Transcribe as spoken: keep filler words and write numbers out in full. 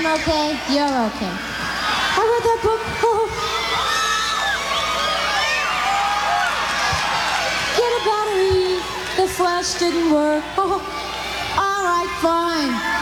I'm okay. You're okay. I read that book. Oh. Get a battery. The flash didn't work. Oh. All right, fine.